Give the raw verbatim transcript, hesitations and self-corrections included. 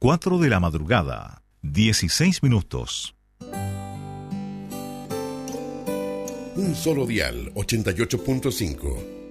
cuatro de la madrugada, dieciséis minutos. Un solo dial, ochenta y ocho punto cinco.